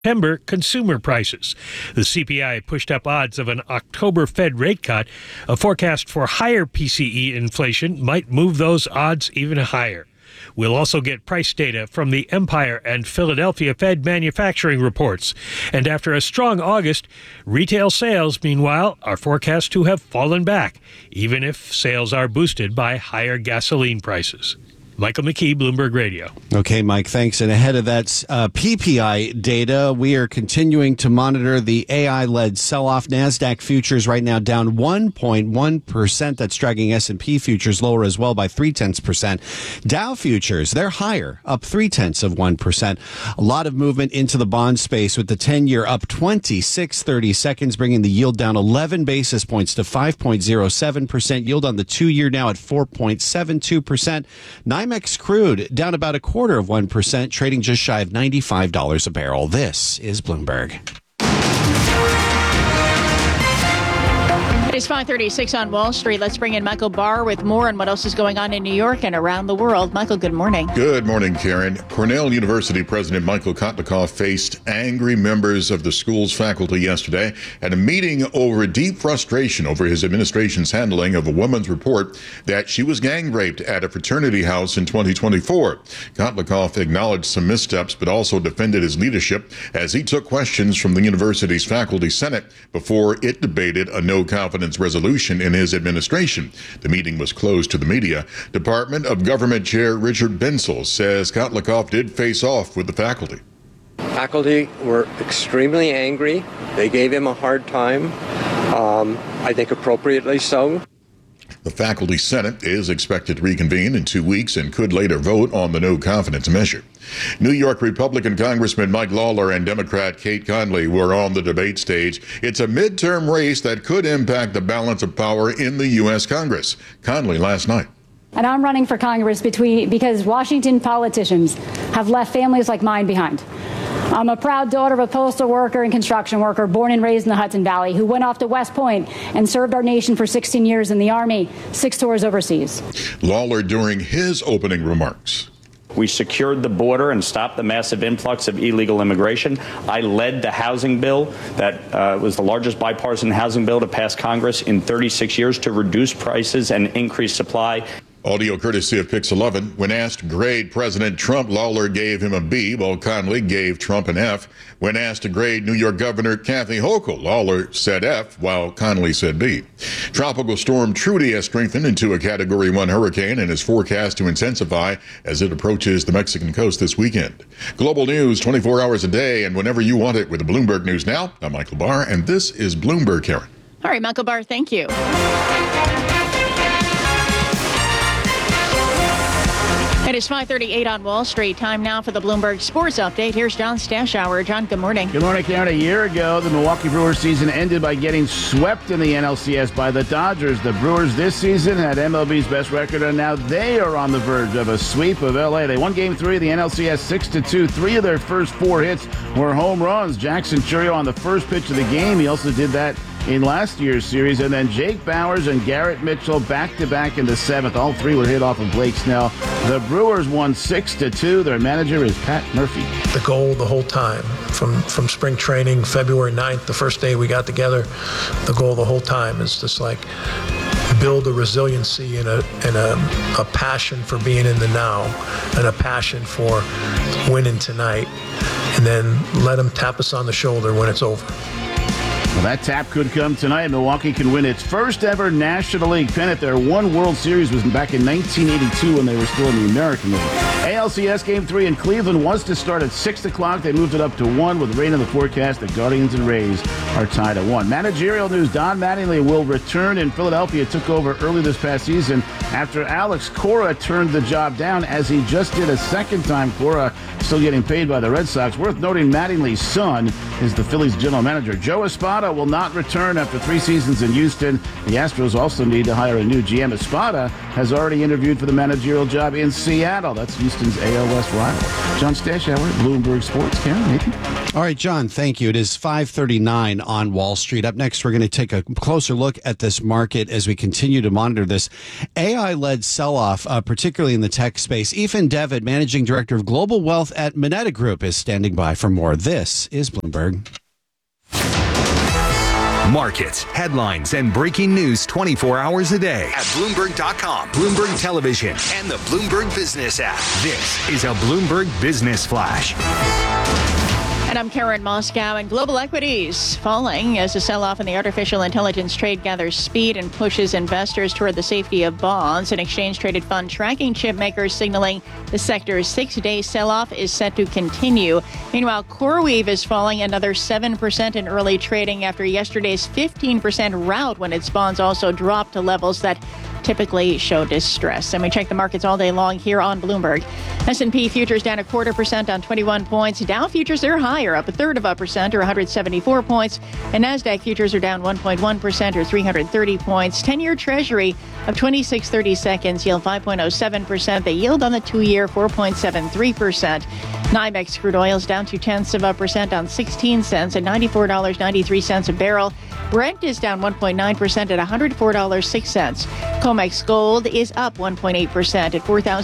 September consumer prices. The CPI pushed up odds of an October Fed rate cut. A forecast for higher PCE inflation might move those odds even higher. We'll also get price data from the Empire and Philadelphia Fed manufacturing reports. And after a strong August, retail sales, meanwhile, are forecast to have fallen back, even if sales are boosted by higher gasoline prices. Michael McKee, Bloomberg Radio. Okay, Mike, thanks. And ahead of that PPI data, we are continuing to monitor the AI-led sell-off. NASDAQ futures right now down 1.1%. That's dragging S&P futures lower as well by 0.3%. Dow futures, they're higher, up 0.3%. A lot of movement into the bond space with the 10-year up 26 seconds, bringing the yield down 11 basis points to 5.07%. Yield on the 2-year now at 4.72%. NYMEX crude down about 0.25%, trading just shy of $95 a barrel. This is Bloomberg. It's 5:36 on Wall Street. Let's bring in Michael Barr with more on what else is going on in New York and around the world. Michael, good morning. Good morning, Karen. Cornell University President Michael Kotlikoff faced angry members of the school's faculty yesterday at a meeting over deep frustration over his administration's handling of a woman's report that she was gang raped at a fraternity house in 2024. Kotlikoff acknowledged some missteps, but also defended his leadership as he took questions from the university's faculty senate before it debated a no-confidence resolution in his administration. The meeting was closed to the media. Department of Government Chair Richard Bensel says Kotlikoff did face off with the faculty. Faculty were extremely angry. They gave him a hard time, I think appropriately so. The faculty senate is expected to reconvene in 2 weeks and could later vote on the no-confidence measure. New York Republican Congressman Mike Lawler and Democrat Kate Conley were on the debate stage. It's a midterm race that could impact the balance of power in the U.S. Congress. Conley last night. And I'm running for Congress because Washington politicians have left families like mine behind. I'm a proud daughter of a postal worker and construction worker born and raised in the Hudson Valley who went off to West Point and served our nation for 16 years in the Army, 6 tours overseas. Lawler during his opening remarks. We secured the border and stopped the massive influx of illegal immigration. I led the housing bill that was the largest bipartisan housing bill to pass Congress in 36 years to reduce prices and increase supply. Audio courtesy of Pix 11. When asked to grade President Trump, Lawler gave him a B, while Conley gave Trump an F. When asked to grade New York Governor Kathy Hochul, Lawler said F, while Conley said B. Tropical storm Trudy has strengthened into a Category 1 hurricane and is forecast to intensify as it approaches the Mexican coast this weekend. Global news 24 hours a day and whenever you want it with the Bloomberg News Now. I'm Michael Barr, and this is Bloomberg, Karen. All right, Michael Barr, thank you. It is 5:38 on Wall Street. Time now for the Bloomberg Sports Update. Here's John Stashower. John, good morning. Good morning, Karen. A year ago, the Milwaukee Brewers season ended by getting swept in the NLCS by the Dodgers. The Brewers this season had MLB's best record, and now they are on the verge of a sweep of L.A. They won Game 3 of the NLCS 6-2. 3 of their first 4 hits were home runs. Jackson Chourio on the first pitch of the game. He also did that in last year's series. And then Jake Bauers and Garrett Mitchell back-to-back in the 7th. All 3 were hit off of Blake Snell. The Brewers won 6-2. Their manager is Pat Murphy. The goal the whole time, from spring training, February 9th, the first day we got together, the goal the whole time is just like build a resiliency and a passion for being in the now and a passion for winning tonight, and then let them tap us on the shoulder when it's over. Well, that tap could come tonight. Milwaukee can win its first ever National League pennant. Their one World Series was back in 1982 when they were still in the American League. ALCS Game 3 in Cleveland was to start at 6 o'clock. They moved it up to 1 with rain in the forecast. The Guardians and Rays are tied at 1. Managerial news, Don Mattingly will return in Philadelphia. Took over early this past season after Alex Cora turned the job down, as he just did a second time. Cora still getting paid by the Red Sox. Worth noting, Mattingly's son is the Phillies general manager. Joe Espada will not return after 3 seasons in Houston. The Astros also need to hire a new GM. Espada has already interviewed for the managerial job in Seattle. That's Houston's AL West rival. John Stashower, Bloomberg Sports. Karen, Nathan? All right, John, thank you. It is 5:39 on Wall Street. Up next, we're going to take a closer look at this market as we continue to monitor this AI-led sell-off, particularly in the tech space. Ethan Devitt, Managing Director of Global Wealth at Moneta Group, is standing by for more. This is Bloomberg. Markets, headlines, and breaking news 24 hours a day at Bloomberg.com, Bloomberg Television, and the Bloomberg Business app. This is a Bloomberg Business Flash. And I'm Karen Moscow, and global equities falling as the sell-off in the artificial intelligence trade gathers speed and pushes investors toward the safety of bonds. An exchange-traded fund tracking chip makers signaling the sector's 6-day sell-off is set to continue. Meanwhile, CoreWeave is falling another 7% in early trading after yesterday's 15% rout when its bonds also dropped to levels that typically show distress. And we check the markets all day long here on Bloomberg. S&P futures down 0.25% on 21 points. Dow futures are higher, up 0.33% or 174 points. And NASDAQ futures are down 1.1% or 330 points. 10-year Treasury of 26.30 seconds yield 5.07%. The yield on the 2-year 4.73%. NYMEX crude oil is down 0.2% on 16 cents at $94.93 a barrel. Brent is down 1.9% at $104.06. COMEX gold is up 1.8% at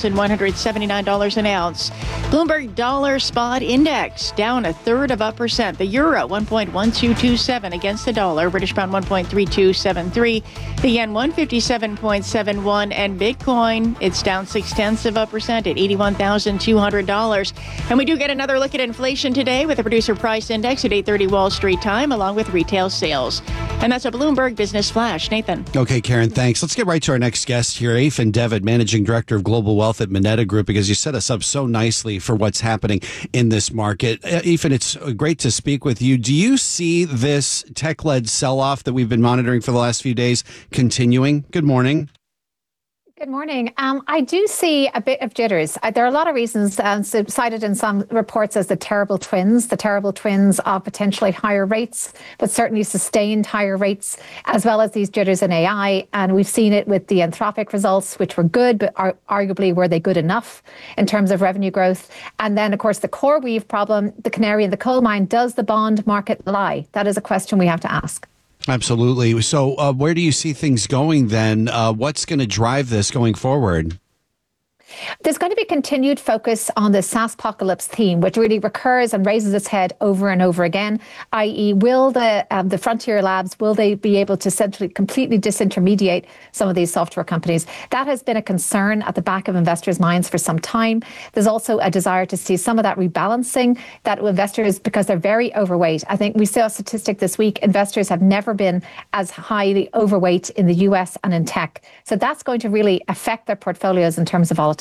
$4,179 an ounce. Bloomberg dollar spot index down 0.33%. The euro 1.1227 against the dollar. British pound 1.3273. The yen 157.71, and Bitcoin, it's down 0.6% at $81,200. And we do get another look at inflation today with the producer price index at 8:30 Wall Street time, along with retail sales. And that's a Bloomberg Business Flash. Nathan. Okay, Karen, thanks. Let's get right to our next guest here, Ethan Devitt, Managing Director of Global Wealth at Moneta Group, because you set us up so nicely for what's happening in this market. Ethan, it's great to speak with you. Do you see this tech-led sell-off that we've been monitoring for the last few days continuing? Good morning. Good morning. I do see a bit of jitters. There are a lot of reasons cited in some reports as the terrible twins of potentially higher rates, but certainly sustained higher rates, as well as these jitters in AI. And we've seen it with the Anthropic results, which were good, but arguably were they good enough in terms of revenue growth? And then, of course, the CoreWeave problem, the canary in the coal mine, does the bond market lie? That is a question we have to ask. Absolutely. So where do you see things going then? What's going to drive this going forward? There's going to be continued focus on the SaaSpocalypse theme, which really recurs and raises its head over and over again, i.e. will the frontier labs, will they be able to essentially completely disintermediate some of these software companies? That has been a concern at the back of investors' minds for some time. There's also a desire to see some of that rebalancing that investors, because they're very overweight. I think we saw a statistic this week, investors have never been as highly overweight in the US and in tech. So that's going to really affect their portfolios in terms of volatility.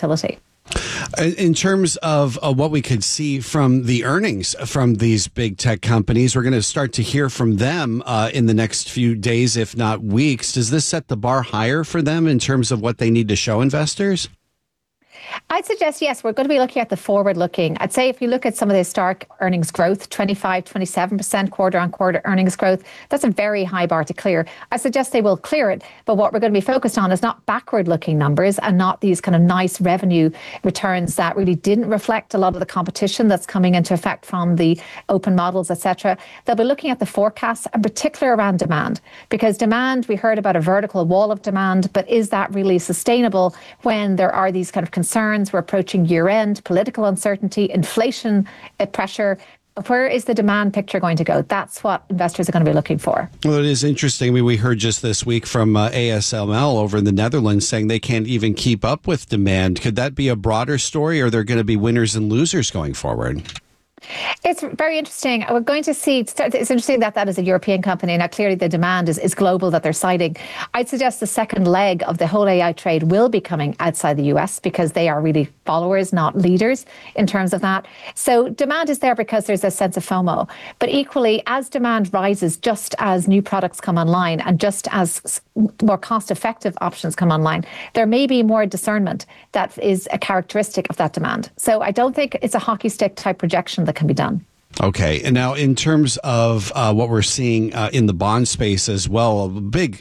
In terms of what we could see from the earnings from these big tech companies, we're going to start to hear from them in the next few days, if not weeks. Does this set the bar higher for them in terms of what they need to show investors? I'd suggest, yes, we're going to be looking at the forward looking. I'd say if you look at some of the historic earnings growth, 25, 27% quarter on quarter earnings growth, that's a very high bar to clear. I suggest they will clear it. But what we're going to be focused on is not backward looking numbers and not these kind of nice revenue returns that really didn't reflect a lot of the competition that's coming into effect from the open models, etc. They'll be looking at the forecasts, in particular around demand, because demand, we heard about a vertical wall of demand, but is that really sustainable when there are these kind of concerns? We're approaching year end, political uncertainty, inflation pressure. Where is the demand picture going to go? That's what investors are going to be looking for. Well, it is interesting. I mean, we heard just this week from ASML over in the Netherlands saying they can't even keep up with demand. Could that be a broader story, or are there going to be winners and losers going forward? It's very interesting. We're going to see, it's interesting that is a European company. Now, clearly the demand is global that they're citing. I'd suggest the second leg of the whole AI trade will be coming outside the US because they are really followers, not leaders in terms of that. So demand is there because there's a sense of FOMO. But equally, as demand rises, just as new products come online and just as more cost-effective options come online, there may be more discernment that is a characteristic of that demand. So I don't think it's a hockey stick type projection that can be done. Okay. And now in terms of what we're seeing in the bond space as well, a big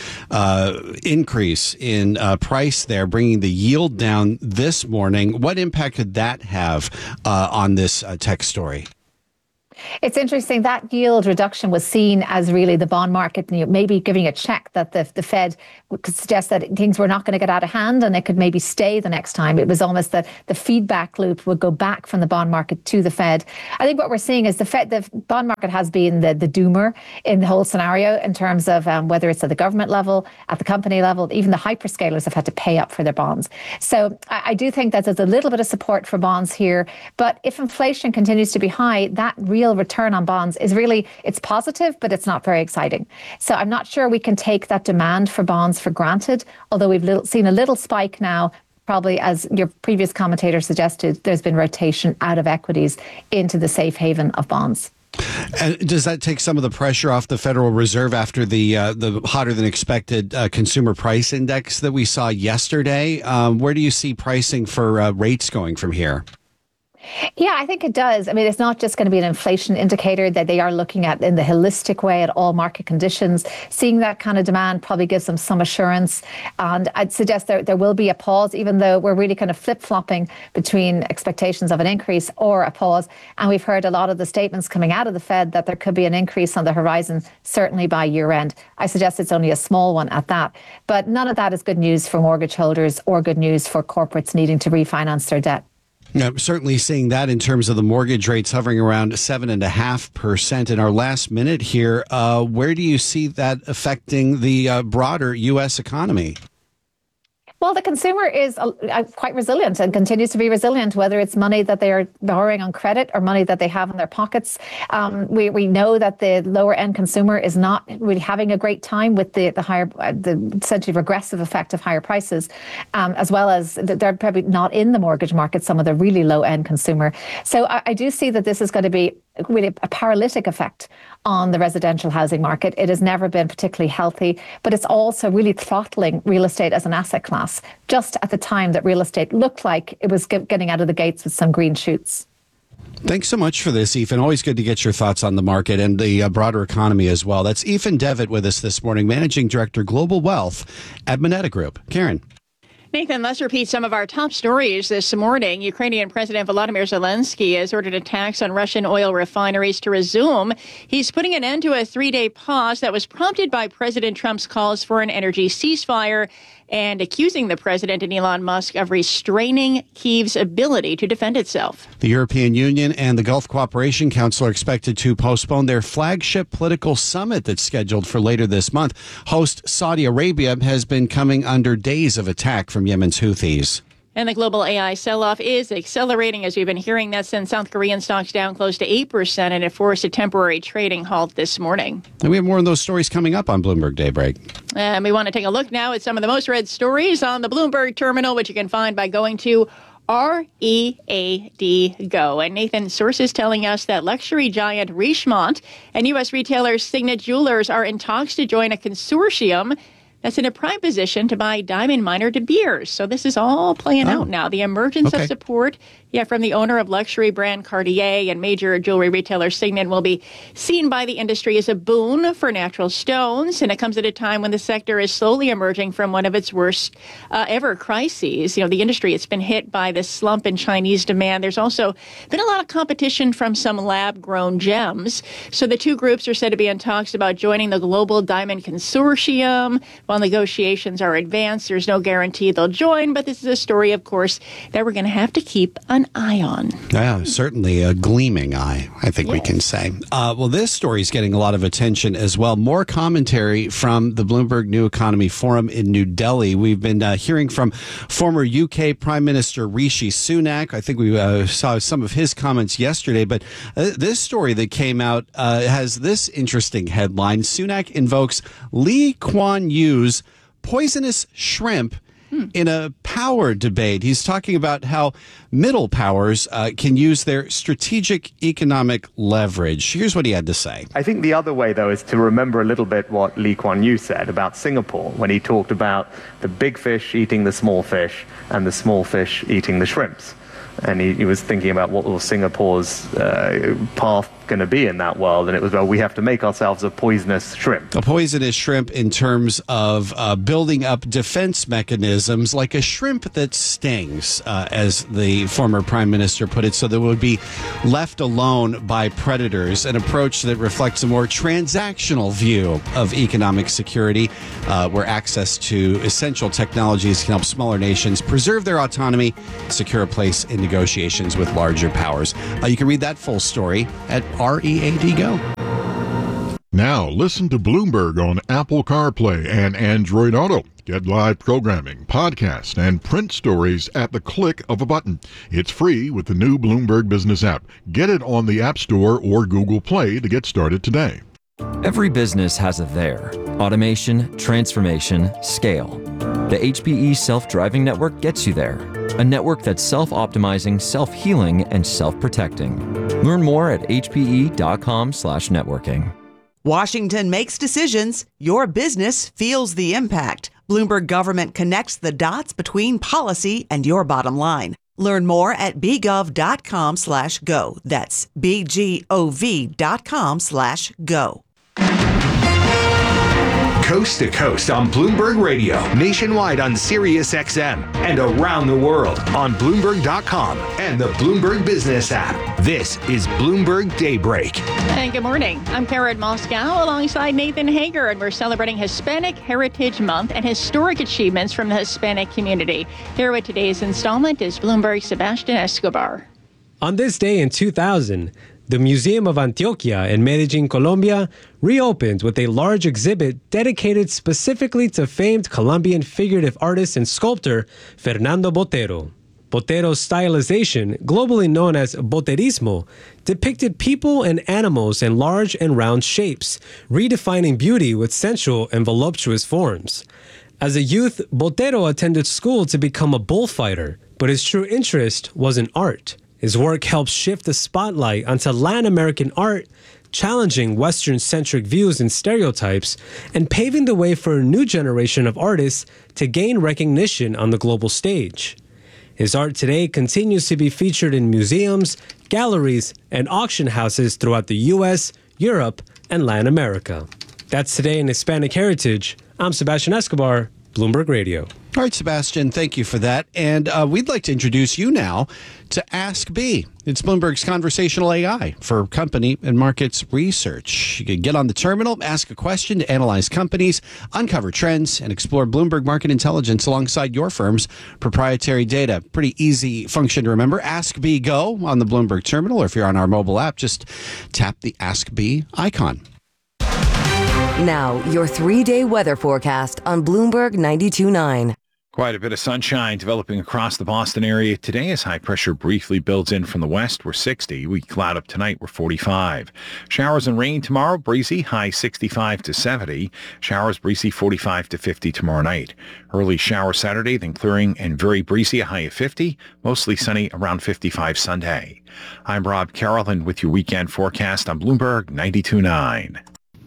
increase in price there, bringing the yield down this morning. What impact could that have on this tech story? It's interesting that yield reduction was seen as really the bond market maybe giving a check that the Fed could suggest that things were not going to get out of hand and it could maybe stay the next time. It was almost that the feedback loop would go back from the bond market to the Fed. I think what we're seeing is the bond market has been the doomer in the whole scenario in terms of whether it's at the government level, at the company level, even the hyperscalers have had to pay up for their bonds. So I do think that there's a little bit of support for bonds here, but if inflation continues to be high, that real return on bonds is really, it's positive, but it's not very exciting. So I'm not sure we can take that demand for bonds for granted, although we've seen a little spike now. Probably, as your previous commentator suggested, there's been rotation out of equities into the safe haven of bonds. And does that take some of the pressure off the Federal Reserve after the hotter than expected consumer price index that we saw yesterday? Where do you see pricing for rates going from here? Yeah, I think it does. I mean, it's not just going to be an inflation indicator that they are looking at in the holistic way at all market conditions. Seeing that kind of demand probably gives them some assurance. And I'd suggest there will be a pause, even though we're really kind of flip-flopping between expectations of an increase or a pause. And we've heard a lot of the statements coming out of the Fed that there could be an increase on the horizon, certainly by year end. I suggest it's only a small one at that. But none of that is good news for mortgage holders or good news for corporates needing to refinance their debt. Certainly seeing that in terms of the mortgage rates hovering around 7.5% in our last minute here. Where do you see that affecting the broader U.S. economy? Well, the consumer is quite resilient and continues to be resilient, whether it's money that they are borrowing on credit or money that they have in their pockets. We know that the lower end consumer is not really having a great time with the higher, the essentially regressive effect of higher prices, as well as they're probably not in the mortgage market, some of the really low end consumer. So I do see that this is going to be really a paralytic effect on the residential housing market. It has never been particularly healthy, but it's also really throttling real estate as an asset class, just at the time that real estate looked like it was getting out of the gates with some green shoots. Thanks so much for this, Ethan. Always good to get your thoughts on the market and the broader economy as well. That's Ethan Devitt with us this morning, Managing Director, Global Wealth at Moneta Group. Karen. Nathan, let's repeat some of our top stories this morning. Ukrainian President Volodymyr Zelensky has ordered attacks on Russian oil refineries to resume. He's putting an end to a 3-day pause that was prompted by President Trump's calls for an energy ceasefire and accusing the president and Elon Musk of restraining Kyiv's ability to defend itself. The European Union and the Gulf Cooperation Council are expected to postpone their flagship political summit that's scheduled for later this month. Host Saudi Arabia has been coming under days of attack from Yemen's Houthis. And the global AI sell-off is accelerating, as we've been hearing. That sent South Korean stocks down close to 8%, and it forced a temporary trading halt this morning. And we have more of those stories coming up on Bloomberg Daybreak. And we want to take a look now at some of the most read stories on the Bloomberg terminal, which you can find by going to READ Go. And Nathan, sources telling us that luxury giant Richemont and U.S. retailer Signet Jewelers are in talks to join a consortium that's in a prime position to buy diamond miner De Beers. So this is all playing out now. The emergence of support from the owner of luxury brand Cartier and major jewelry retailer Signet will be seen by the industry as a boon for natural stones. And it comes at a time when the sector is slowly emerging from one of its worst ever crises. You know, the industry has been hit by this slump in Chinese demand. There's also been a lot of competition from some lab-grown gems. So the two groups are said to be in talks about joining the Global Diamond Consortium. While negotiations are advanced, there's no guarantee they'll join. But this is a story, of course, that we're going to have to keep an eye on. Yeah, certainly a gleaming eye, I think we can say. Well, this story is getting a lot of attention as well. More commentary from the Bloomberg New Economy Forum in New Delhi. We've been hearing from former UK Prime Minister Rishi Sunak. I think we saw some of his comments yesterday, but this story that came out has this interesting headline. Sunak invokes Lee Kuan Yew's poisonous shrimp in a power debate. He's talking about how middle powers can use their strategic economic leverage. Here's what he had to say. I think the other way, though, is to remember a little bit what Lee Kuan Yew said about Singapore when he talked about the big fish eating the small fish and the small fish eating the shrimps. And he was thinking about what was Singapore's path going to be in that world. And it was, well, we have to make ourselves a poisonous shrimp. A poisonous shrimp in terms of building up defense mechanisms like a shrimp that stings, as the former prime minister put it, so that it would be left alone by predators, an approach that reflects a more transactional view of economic security, where access to essential technologies can help smaller nations preserve their autonomy, secure a place in negotiations with larger powers. You can read that full story at READ Go. Now, listen to Bloomberg on Apple CarPlay and Android Auto. Get live programming, podcasts, and print stories at the click of a button. It's free with the new Bloomberg Business app. Get it on the App Store or Google Play to get started today. Every business has a there. Automation, transformation, scale. The HPE Self-Driving Network gets you there. A network that's self-optimizing, self-healing, and self-protecting. Learn more at hpe.com/networking. Washington makes decisions. Your business feels the impact. Bloomberg Government connects the dots between policy and your bottom line. Learn more at bgov.com/go. That's bgov.com/go. Coast to coast on Bloomberg Radio, nationwide on Sirius XM, and around the world on Bloomberg.com and the Bloomberg Business app. This is Bloomberg Daybreak. And good morning. I'm Karen Moscow alongside Nathan Hager, and we're celebrating Hispanic Heritage Month and historic achievements from the Hispanic community. Here with today's installment is Bloomberg's Sebastian Escobar. On this day in 2000, the Museum of Antioquia in Medellin, Colombia, reopened with a large exhibit dedicated specifically to famed Colombian figurative artist and sculptor Fernando Botero. Botero's stylization, globally known as boterismo, depicted people and animals in large and round shapes, redefining beauty with sensual and voluptuous forms. As a youth, Botero attended school to become a bullfighter, but his true interest was in art. His work helped shift the spotlight onto Latin American art, challenging Western-centric views and stereotypes, and paving the way for a new generation of artists to gain recognition on the global stage. His art today continues to be featured in museums, galleries, and auction houses throughout the U.S., Europe, and Latin America. That's Today in Hispanic Heritage. I'm Sebastian Escobar, Bloomberg Radio. All right, Sebastian, thank you for that. And we'd like to introduce you now to Ask B. It's Bloomberg's conversational AI for company and markets research. You can get on the terminal, ask a question to analyze companies, uncover trends, and explore Bloomberg Market Intelligence alongside your firm's proprietary data. Pretty easy function to remember. Ask B Go on the Bloomberg terminal, or if you're on our mobile app, just tap the Ask B icon. Now, your 3-day weather forecast on Bloomberg 92.9. Quite a bit of sunshine developing across the Boston area today as high pressure briefly builds in from the west. We're 60. We cloud up tonight. We're 45. Showers and rain tomorrow. Breezy, high 65 to 70. Showers, breezy, 45 to 50 tomorrow night. Early shower Saturday, then clearing and very breezy, a high of 50. Mostly sunny, around 55 Sunday. I'm Rob Carroll, and with your weekend forecast on Bloomberg 92.9.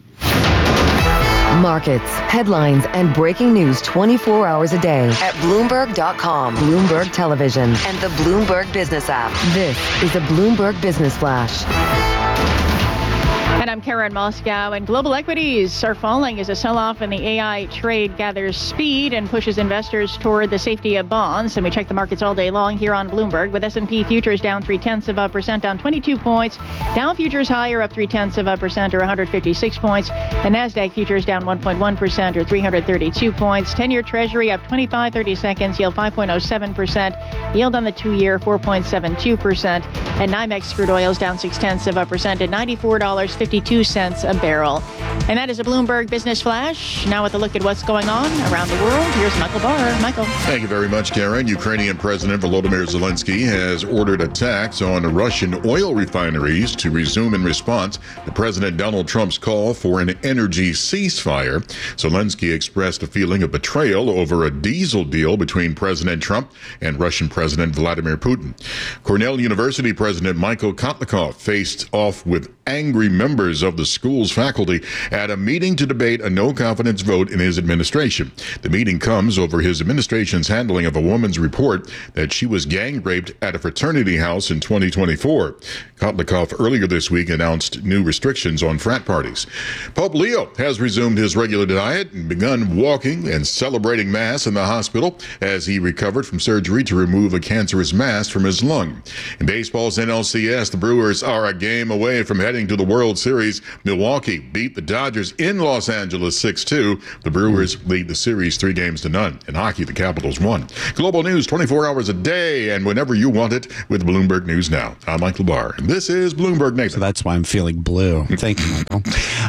Markets, headlines, and breaking news 24 hours a day at Bloomberg.com, Bloomberg Television, and the Bloomberg Business app. This is a Bloomberg Business Flash. And I'm Karen Moscow, and global equities are falling as a sell-off in the AI trade gathers speed and pushes investors toward the safety of bonds. And we check the markets all day long here on Bloomberg, with S&P futures down 0.3%, down 22 points. Dow futures higher, up 0.3%, or 156 points. The Nasdaq futures down 1.1%, or 332 points. 10-year Treasury up 25/30 seconds, yield 5.07%. Yield on the 2-year 4.72%. And NYMEX crude oil is down 0.6% at $94.52 a barrel. And that is a Bloomberg Business Flash. Now with a look at what's going on around the world, here's Michael Barr. Michael. Thank you very much, Karen. Ukrainian President Volodymyr Zelensky has ordered attacks on Russian oil refineries to resume in response to President Donald Trump's call for an energy ceasefire. Zelensky expressed a feeling of betrayal over a diesel deal between President Trump and Russian President Vladimir Putin. Cornell University President Michael Kotlikov faced off with angry members members of the school's faculty at a meeting to debate a no-confidence vote in his administration. The meeting comes over his administration's handling of a woman's report that she was gang raped at a fraternity house in 2024. Kotlikov earlier this week announced new restrictions on frat parties. Pope Leo has resumed his regular diet and begun walking and celebrating Mass in the hospital as he recovered from surgery to remove a cancerous mass from his lung. In baseball's NLCS, the Brewers are a game away from heading to the World Series. Milwaukee beat the Dodgers in Los Angeles 6-2. The Brewers lead the series 3-0. In hockey, the Capitals won. Global news 24 hours a day and whenever you want it with Bloomberg News Now. I'm Mike LaBar, and this is Bloomberg Nation. So that's why I'm feeling blue. Thank you, Michael.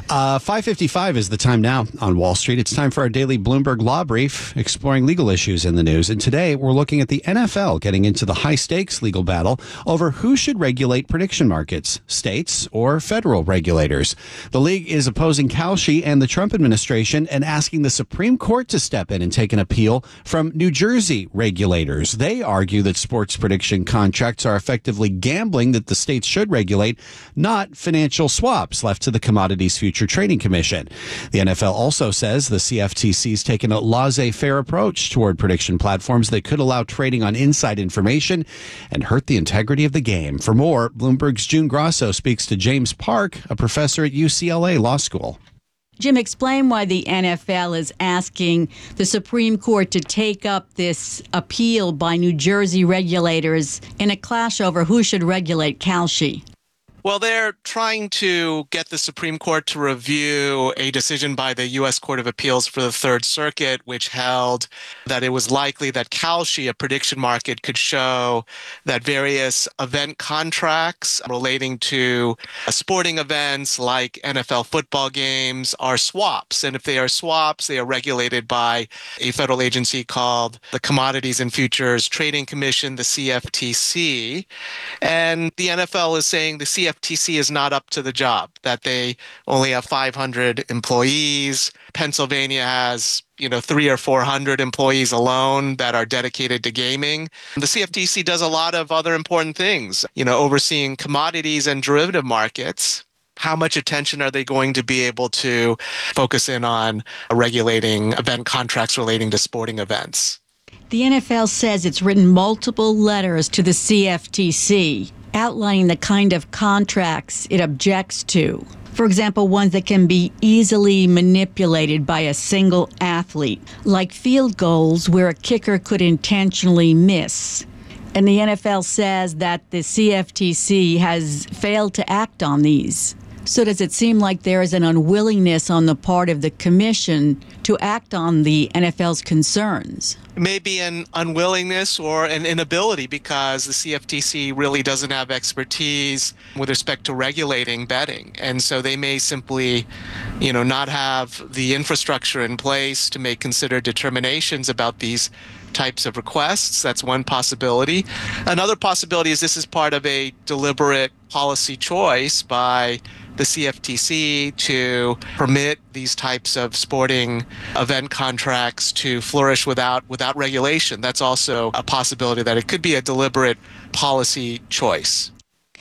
5:55 is the time now on Wall Street. It's time for our daily Bloomberg Law Brief, exploring legal issues in the news. And today we're looking at the NFL getting into the high-stakes legal battle over who should regulate prediction markets, states or federal regulators. The league is opposing Kalshi and the Trump administration and asking the Supreme Court to step in and take an appeal from New Jersey regulators. They argue that sports prediction contracts are effectively gambling that the states should regulate, not financial swaps left to the Commodities Future Trading Commission. The NFL also says the CFTC's taken a laissez-faire approach toward prediction platforms that could allow trading on inside information and hurt the integrity of the game. For more, Bloomberg's June Grosso speaks to James Park, a professor at UCLA Law School. Jim, explain why the NFL is asking the Supreme Court to take up this appeal by New Jersey regulators in a clash over who should regulate Kalshi. Well, they're trying to get the Supreme Court to review a decision by the U.S. Court of Appeals for the Third Circuit, which held that it was likely that Kalshi, a prediction market, could show that various event contracts relating to sporting events like NFL football games are swaps. And if they are swaps, they are regulated by a federal agency called the Commodities and Futures Trading Commission, the CFTC. And the NFL is saying the CFTC is not up to the job, that they only have 500 employees. Pennsylvania has 300 or 400 employees alone that are dedicated to gaming. The CFTC does a lot of other important things, overseeing commodities and derivative markets. How much attention are they going to be able to focus in on regulating event contracts relating to sporting events? The NFL says it's written multiple letters to the CFTC outlining the kind of contracts it objects to. For example, ones that can be easily manipulated by a single athlete, like field goals where a kicker could intentionally miss. And the NFL says that the CFTC has failed to act on these. So does it seem like there is an unwillingness on the part of the commission to act on the NFL's concerns? Maybe an unwillingness or an inability, because the CFTC really doesn't have expertise with respect to regulating betting. And so they may simply, not have the infrastructure in place to make considered determinations about these types of requests. That's one possibility. Another possibility is this is part of a deliberate policy choice by the CFTC to permit these types of sporting event contracts to flourish without regulation. That's also a possibility that it could be a deliberate policy choice.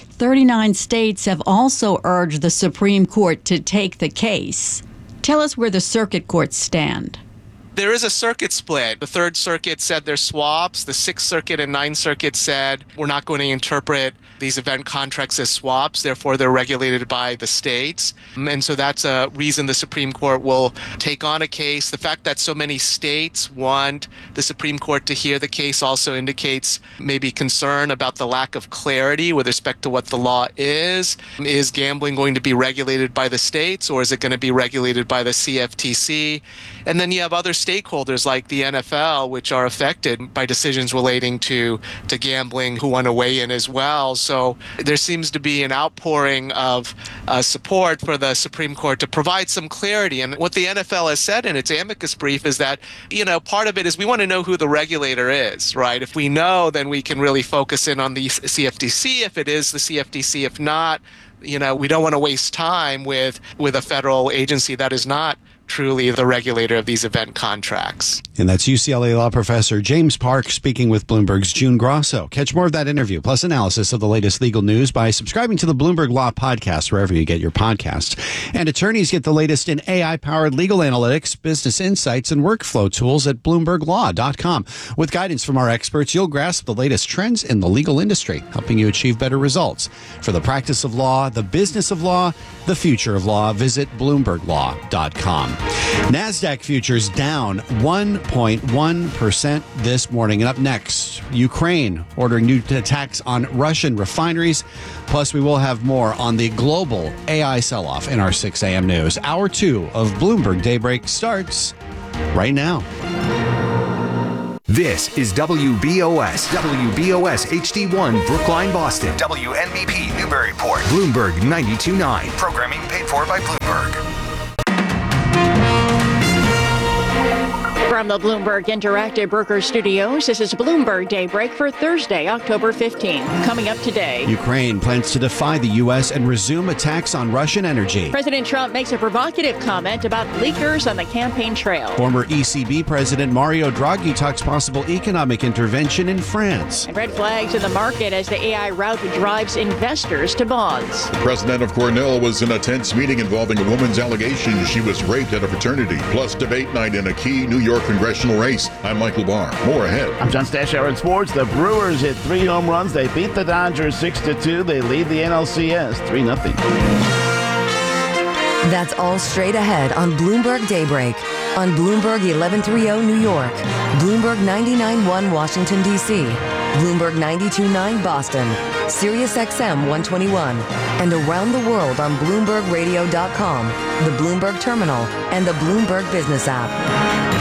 39 states have also urged the Supreme Court to take the case. Tell us where the circuit courts stand. There is a circuit split. The Third Circuit said they're swaps. The Sixth Circuit and Ninth Circuit said we're not going to interpret these event contracts as swaps. Therefore, they're regulated by the states. And so that's a reason the Supreme Court will take on a case. The fact that so many states want the Supreme Court to hear the case also indicates maybe concern about the lack of clarity with respect to what the law is. Is gambling going to be regulated by the states, or is it going to be regulated by the CFTC? And then you have other stakeholders like the NFL, which are affected by decisions relating to gambling, who want to weigh in as well. So there seems to be an outpouring of support for the Supreme Court to provide some clarity. And what the NFL has said in its amicus brief is that, part of it is we want to know who the regulator is, right? If we know, then we can really focus in on the CFTC, if it is the CFTC. If not, we don't want to waste time with a federal agency that is not truly the regulator of these event contracts. And that's UCLA law professor James Park speaking with Bloomberg's June Grosso. Catch more of that interview, plus analysis of the latest legal news by subscribing to the Bloomberg Law Podcast, wherever you get your podcasts. And attorneys get the latest in AI-powered legal analytics, business insights, and workflow tools at BloombergLaw.com. With guidance from our experts, you'll grasp the latest trends in the legal industry, helping you achieve better results. For the practice of law, the business of law, the future of law, visit BloombergLaw.com. NASDAQ futures down 1.1% this morning. And up next, Ukraine ordering new attacks on Russian refineries. Plus, we will have more on the global AI sell-off in our 6 a.m. news. Hour 2 of Bloomberg Daybreak starts right now. This is WBOS HD1 Brookline, Boston. WNBP Newburyport. Bloomberg 92.9. Programming paid for by Bloomberg. From the Bloomberg Interactive Broker Studios, this is Bloomberg Daybreak for Thursday, October 15th. Coming up today, Ukraine plans to defy the U.S. and resume attacks on Russian energy. President Trump makes a provocative comment about leakers on the campaign trail. Former ECB President Mario Draghi talks possible economic intervention in France. And red flags in the market as the AI rout drives investors to bonds. The president of Cornell was in a tense meeting involving a woman's allegation she was raped at a fraternity. Plus, debate night in a key New York congressional race. I'm Michael Barr. More ahead. I'm John Stashower in sports. The Brewers hit 3 home runs. They beat the Dodgers 6-2. They lead the NLCS 3-0. That's all straight ahead on Bloomberg Daybreak. On Bloomberg 1130 New York, Bloomberg 99.1 Washington, D.C., Bloomberg 92.9 Boston, Sirius XM 121, and around the world on BloombergRadio.com, the Bloomberg Terminal, and the Bloomberg Business app.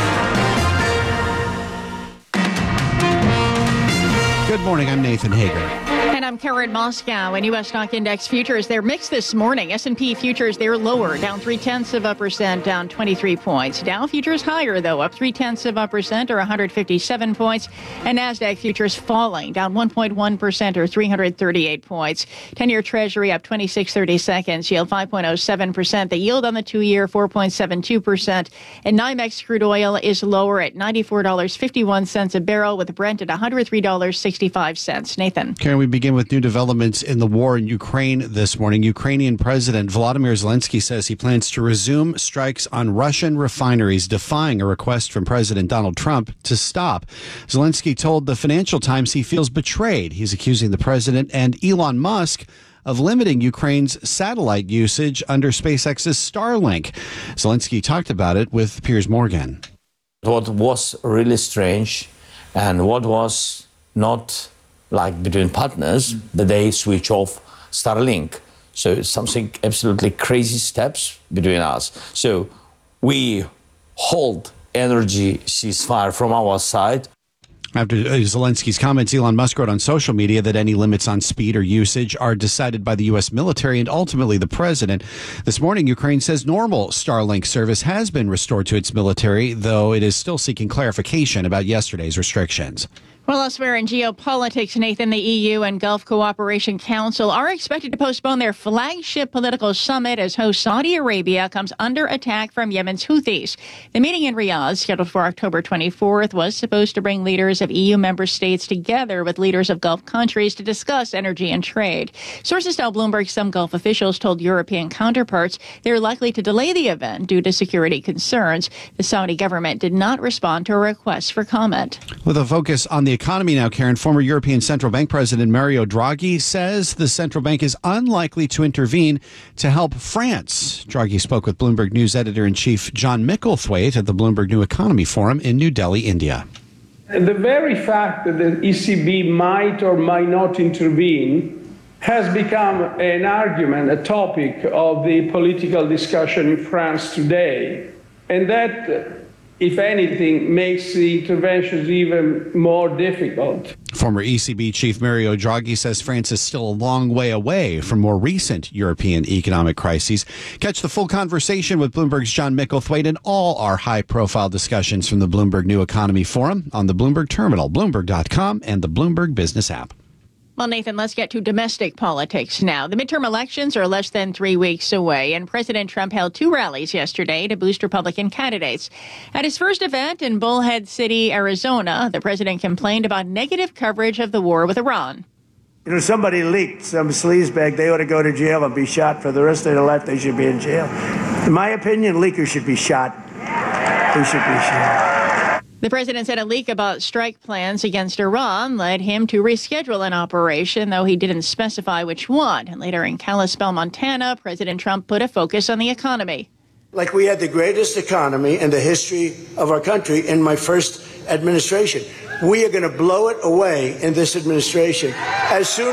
Good morning, I'm Nathan Hager. And I'm Karen Moscow. And U.S. stock index futures, they're mixed this morning. S&P futures, they're lower, down 0.3%, down 23 points. Dow futures higher, though, up 0.3% or 157 points. And NASDAQ futures falling, down 1.1% or 338 points. 10-year Treasury up 26.30 seconds, yield 5.07%. The yield on the 2-year, 4.72%. And NYMEX crude oil is lower at $94.51 a barrel, with Brent at $103.65. Nathan. Karen, we begin with new developments in the war in Ukraine this morning. Ukrainian President Volodymyr Zelensky says he plans to resume strikes on Russian refineries, defying a request from President Donald Trump to stop. Zelensky told the Financial Times he feels betrayed. He's accusing the president and Elon Musk of limiting Ukraine's satellite usage under SpaceX's Starlink. Zelensky talked about it with Piers Morgan. What was really strange and what was not like between partners, that they switch off Starlink. So it's something absolutely crazy steps between us. So we hold energy ceasefire from our side. After Zelensky's comments, Elon Musk wrote on social media that any limits on speed or usage are decided by the U.S. military and ultimately the president. This morning, Ukraine says normal Starlink service has been restored to its military, though it is still seeking clarification about yesterday's restrictions. Well, elsewhere in geopolitics, Nathan, the EU and Gulf Cooperation Council are expected to postpone their flagship political summit as host Saudi Arabia comes under attack from Yemen's Houthis. The meeting in Riyadh, scheduled for October 24th, was supposed to bring leaders of EU member states together with leaders of Gulf countries to discuss energy and trade. Sources tell Bloomberg some Gulf officials told European counterparts they're likely to delay the event due to security concerns. The Saudi government did not respond to a request for comment. With a focus on the economy now, Karen, former European Central Bank President Mario Draghi says the central bank is unlikely to intervene to help France. Draghi spoke with Bloomberg News editor-in-chief John Micklethwaite at the Bloomberg New Economy Forum in New Delhi, India. The very fact that the ECB might or might not intervene has become an argument, a topic of the political discussion in France today. And that, if anything, makes the interventions even more difficult. Former ECB Chief Mario Draghi says France is still a long way away from more recent European economic crises. Catch the full conversation with Bloomberg's John Micklethwaite and all our high-profile discussions from the Bloomberg New Economy Forum on the Bloomberg Terminal, Bloomberg.com, and the Bloomberg Business app. Well, Nathan, let's get to domestic politics now. The midterm elections are less than 3 weeks away, and President Trump held 2 rallies yesterday to boost Republican candidates. At his first event in Bullhead City, Arizona, the president complained about negative coverage of the war with Iran. You know, somebody leaked some sleazebag. They ought to go to jail and be shot for the rest of their life. They should be in jail. In my opinion, leakers should be shot. They should be shot. The president said a leak about strike plans against Iran led him to reschedule an operation, though he didn't specify which one. And later in Kalispell, Montana, President Trump put a focus on the economy. Like we had the greatest economy in the history of our country in my first administration. We are going to blow it away in this administration. As soon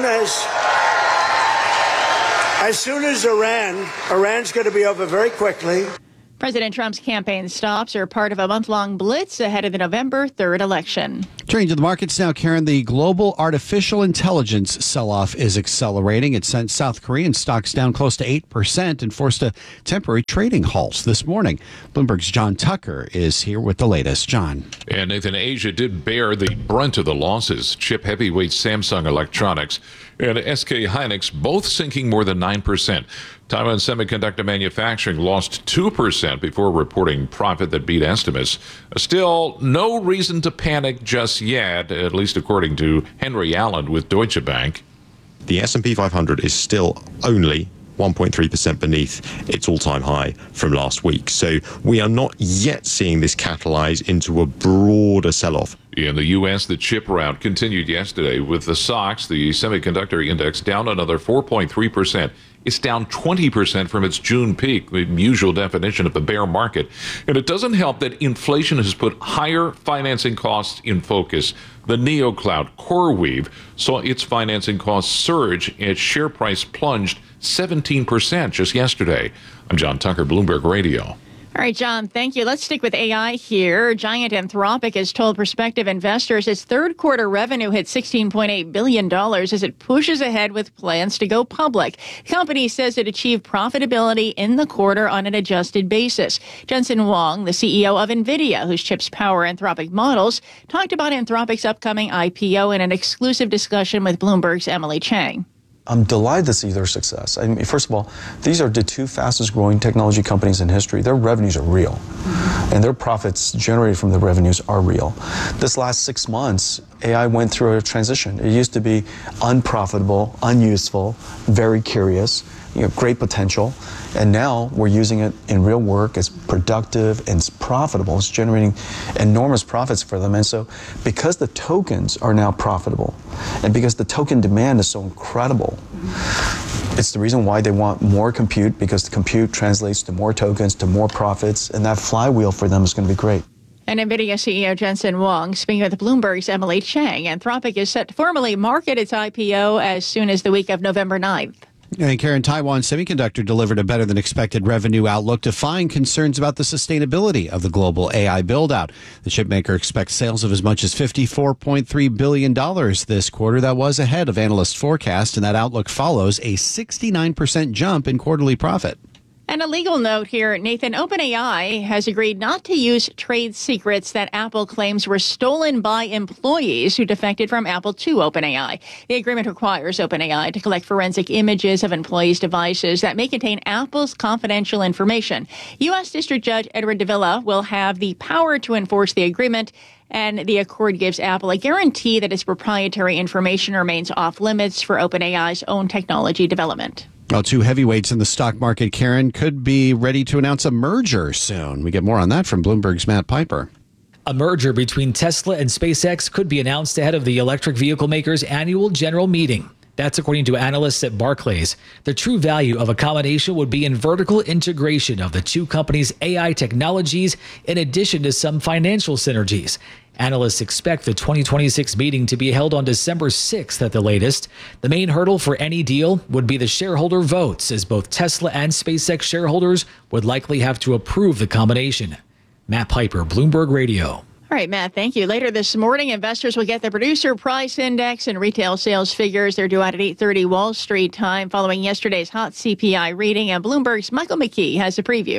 as Iran's going to be over very quickly. President Trump's campaign stops are part of a month-long blitz ahead of the November 3rd election. Turning to the markets now, Karen, the global artificial intelligence sell-off is accelerating. It sent South Korean stocks down close to 8% and forced a temporary trading halt this morning. Bloomberg's John Tucker is here with the latest. John. And Nathan, Asia did bear the brunt of the losses. Chip heavyweight Samsung Electronics and SK Hynix both sinking more than 9%. Taiwan Semiconductor Manufacturing lost 2% before reporting profit that beat estimates. Still, no reason to panic just yet, at least according to Henry Allen with Deutsche Bank. The S&P 500 is still only 1.3% beneath its all-time high from last week. So we are not yet seeing this catalyze into a broader sell-off. In the U.S., the chip rout continued yesterday with the SOX, the semiconductor index, down another 4.3%. It's down 20% from its June peak, the usual definition of the bear market. And it doesn't help that inflation has put higher financing costs in focus. The NeoCloud CoreWeave saw its financing costs surge and its share price plunged 17% just yesterday. I'm John Tucker, Bloomberg Radio. All right, John, thank you. Let's stick with AI here. Giant Anthropic has told prospective investors its third quarter revenue hit $16.8 billion as it pushes ahead with plans to go public. The company says it achieved profitability in the quarter on an adjusted basis. Jensen Huang, the CEO of NVIDIA, whose chips power Anthropic models, talked about Anthropic's upcoming IPO in an exclusive discussion with Bloomberg's Emily Chang. I'm delighted to see their success. I mean, first of all, these are the 2 fastest growing technology companies in history. Their revenues are real, and their profits generated from the revenues are real. This last 6 months, AI went through a transition. It used to be unprofitable, unuseful, very curious, great potential. And now we're using it in real work. It's productive and it's profitable. It's generating enormous profits for them. And so because the tokens are now profitable and because the token demand is so incredible, it's the reason why they want more compute, because the compute translates to more tokens, to more profits, and that flywheel for them is going to be great. And NVIDIA CEO Jensen Huang speaking with Bloomberg's Emily Chang. Anthropic is set to formally market its IPO as soon as the week of November 9th. And Karen, Taiwan Semiconductor delivered a better than expected revenue outlook, defying concerns about the sustainability of the global AI build-out. The chipmaker expects sales of as much as $54.3 billion this quarter. That was ahead of analyst forecast, and that outlook follows a 69% jump in quarterly profit. And a legal note here, Nathan, OpenAI has agreed not to use trade secrets that Apple claims were stolen by employees who defected from Apple to OpenAI. The agreement requires OpenAI to collect forensic images of employees' devices that may contain Apple's confidential information. U.S. District Judge Edward Davila will have the power to enforce the agreement, and the accord gives Apple a guarantee that its proprietary information remains off limits for OpenAI's own technology development. Well, 2 heavyweights in the stock market, Karen, could be ready to announce a merger soon. We get more on that from Bloomberg's Matt Piper. A merger between Tesla and SpaceX could be announced ahead of the electric vehicle makers' annual general meeting. That's according to analysts at Barclays. The true value of a combination would be in vertical integration of the 2 companies' AI technologies, in addition to some financial synergies. Analysts expect the 2026 meeting to be held on December 6th at the latest. The main hurdle for any deal would be the shareholder votes, as both Tesla and SpaceX shareholders would likely have to approve the combination. Matt Piper, Bloomberg Radio. All right, Matt, thank you. Later this morning, investors will get the Producer Price Index and retail sales figures. They're due out at 8:30 Wall Street time following yesterday's hot CPI reading, and Bloomberg's Michael McKee has a preview.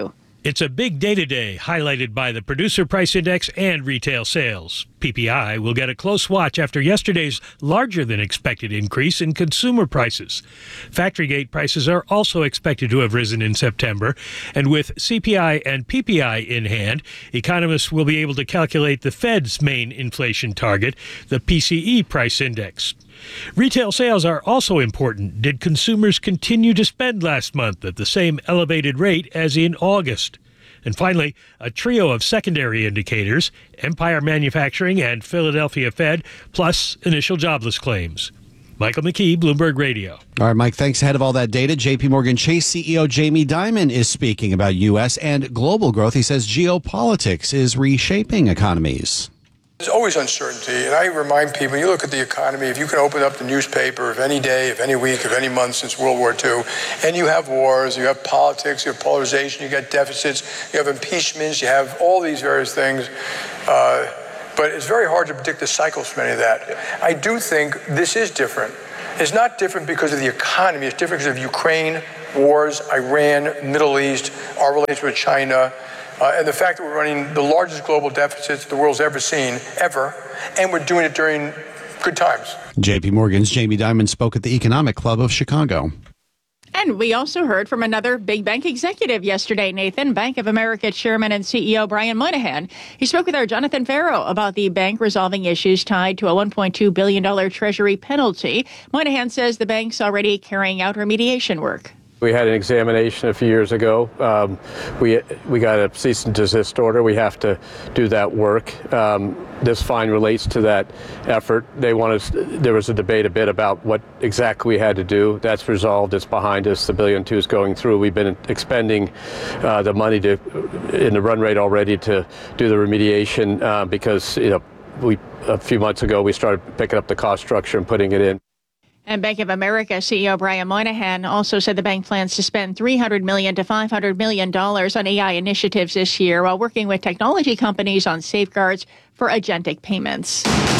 It's a big day today, highlighted by the Producer Price Index and retail sales. PPI will get a close watch after yesterday's larger-than-expected increase in consumer prices. Factory gate prices are also expected to have risen in September, and with CPI and PPI in hand, economists will be able to calculate the Fed's main inflation target, the PCE Price Index. Retail sales are also important. Did consumers continue to spend last month at the same elevated rate as in August? And finally, a trio of secondary indicators, Empire Manufacturing and Philadelphia Fed, plus initial jobless claims. Michael McKee, Bloomberg Radio. All right, Mike, thanks. Ahead of all that data, JP Morgan Chase CEO Jamie Dimon is speaking about U.S. and global growth. He says geopolitics is reshaping economies. There's always uncertainty, and I remind people, you look at the economy, if you can open up the newspaper of any day, of any week, of any month since World War II, and you have wars, you have politics, you have polarization, you get deficits, you have impeachments, you have all these various things, but it's very hard to predict the cycles from any of that. I do think this is different. It's not different because of the economy, it's different because of Ukraine, wars, Iran, Middle East, our relations with China, and the fact that we're running the largest global deficits the world's ever seen, ever, and we're doing it during good times. JP Morgan's Jamie Dimon spoke at the Economic Club of Chicago. And we also heard from another big bank executive yesterday, Nathan, Bank of America Chairman and CEO Brian Moynihan. He spoke with our Jonathan Farrow about the bank resolving issues tied to a $1.2 billion Treasury penalty. Moynihan says the bank's already carrying out remediation work. We had an examination a few years ago. We got a cease and desist order. We have to do that work. This fine relates to that effort. There was a debate a bit about what exactly we had to do. That's resolved. It's behind us. The $1.2 billion is going through. We've been expending the money in the run rate already to do the remediation because a few months ago we started picking up the cost structure and putting it in. And Bank of America CEO Brian Moynihan also said the bank plans to spend $300 million to $500 million on AI initiatives this year while working with technology companies on safeguards for agentic payments.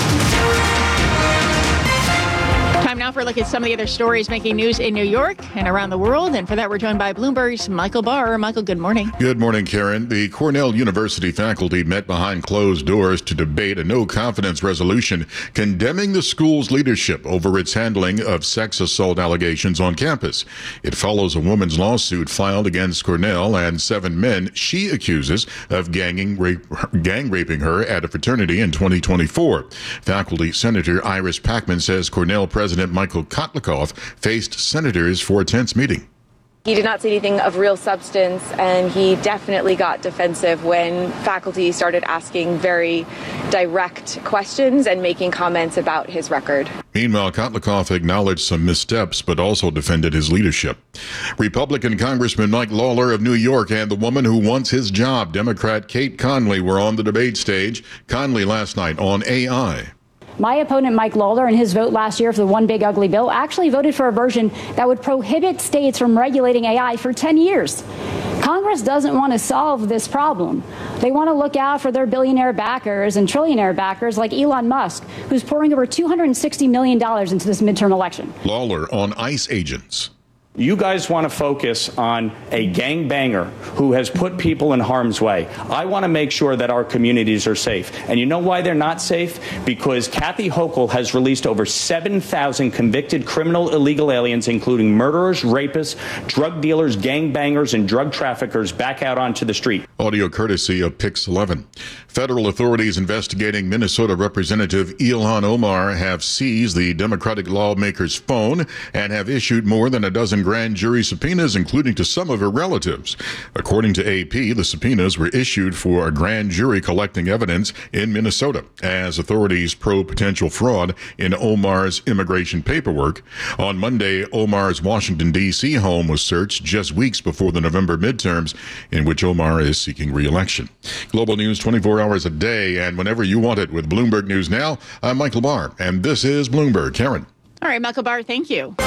Time now for a look at some of the other stories making news in New York and around the world. And for that, we're joined by Bloomberg's Michael Barr. Michael, good morning. Good morning, Karen. The Cornell University faculty met behind closed doors to debate a no-confidence resolution condemning the school's leadership over its handling of sex assault allegations on campus. It follows a woman's lawsuit filed against Cornell and 7 men she accuses of gang raping her at a fraternity in 2024. Faculty Senator Iris Packman says Cornell President Michael Kotlikoff faced senators for a tense meeting. He did not say anything of real substance, and he definitely got defensive when faculty started asking very direct questions and making comments about his record. Meanwhile, Kotlikoff acknowledged some missteps, but also defended his leadership. Republican Congressman Mike Lawler of New York and the woman who wants his job, Democrat Kate Conley, were on the debate stage. Conley last night on AI. My opponent, Mike Lawler, in his vote last year for the One Big Ugly Bill, actually voted for a version that would prohibit states from regulating AI for 10 years. Congress doesn't want to solve this problem. They want to look out for their billionaire backers and trillionaire backers like Elon Musk, who's pouring over $260 million into this midterm election. Lawler on ICE agents. You guys want to focus on a gangbanger who has put people in harm's way. I want to make sure that our communities are safe. And you know why they're not safe? Because Kathy Hochul has released over 7,000 convicted criminal illegal aliens, including murderers, rapists, drug dealers, gangbangers, and drug traffickers back out onto the street. Audio courtesy of Pix 11. Federal authorities investigating Minnesota Representative Ilhan Omar have seized the Democratic lawmaker's phone and have issued more than a dozen grand jury subpoenas, including to some of her relatives. According to AP, the subpoenas were issued for a grand jury collecting evidence in Minnesota as authorities probe potential fraud in Omar's immigration paperwork. On Monday, Omar's Washington, D.C. home was searched just weeks before the November midterms, in which Omar is seeking re-election. Global news 24 hours a day and whenever you want it with Bloomberg News Now. I'm Michael Barr, and this is Bloomberg. Karen. All right, Michael Barr, thank you.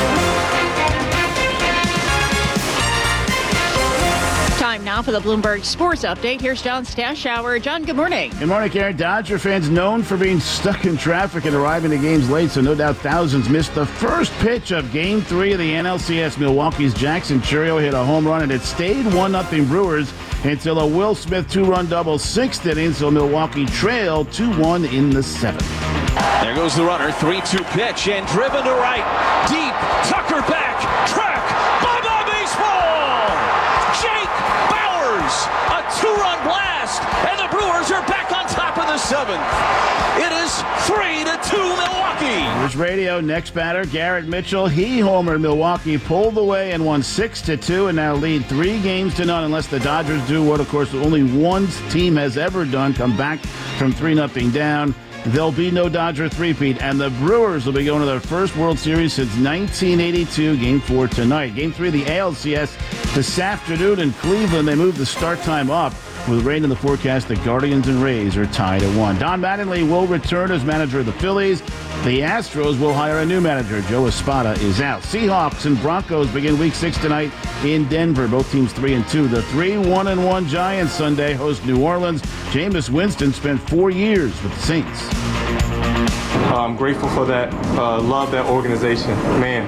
Time now for the Bloomberg Sports Update. Here's John Stashower. John, good morning. Good morning, Karen. Dodger fans known for being stuck in traffic and arriving to games late, so no doubt thousands missed the first pitch of Game 3 of the NLCS. Milwaukee's Jackson Chourio hit a home run, and it stayed 1-0 Brewers until a Will Smith two-run double sixth inning, so Milwaukee trailed 2-1 in the seventh. There goes the runner, 3-2 pitch, and driven to right, deep, Tucker back, track, bye-bye baseball! Jake Bauers, a two-run blast, and the Brewers are back on top of the seventh. It is 3-2 Milwaukee. Brewers radio, next batter, Garrett Mitchell. He homered Milwaukee, pulled away and won 6-2, and now lead 3-0 unless the Dodgers do what, of course, only one team has ever done, come back from 3-0 down. There'll be no Dodger three-peat, and the Brewers will be going to their first World Series since 1982. Game 4 tonight. Game 3 of the ALCS this afternoon in Cleveland. They move the start time up. With rain in the forecast, the Guardians and Rays are tied at 1. Don Mattingly will return as manager of the Phillies. The Astros will hire a new manager. Joe Espada is out. Seahawks and Broncos begin Week 6 tonight in Denver. Both teams 3-2. The 3-1-1 Giants Sunday host New Orleans. Jameis Winston spent 4 years with the Saints. I'm grateful for that. Love that organization. Man,